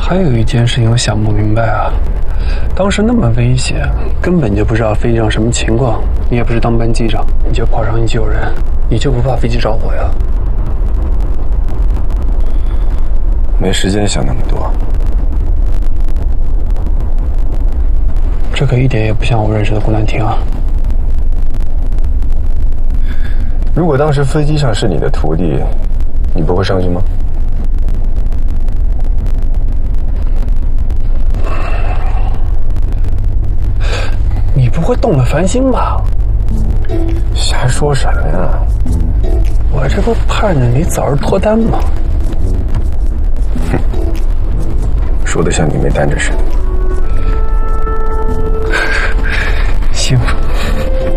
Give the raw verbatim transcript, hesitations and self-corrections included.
还有一件事情我想不明白啊，当时那么危险，根本就不知道飞机上什么情况，你也不是当班机长，你就跑上去救人，你就不怕飞机着火呀？ 没时间想那么多。 这可一点也不像我认识的胡兰婷啊。 如果当时飞机上是你的徒弟，你不会上去吗？ 你不会动了凡心吧？ 瞎说什么呀？ 我这不盼着你早日脱单吗？ 哼，说的像你没单着似的。 行。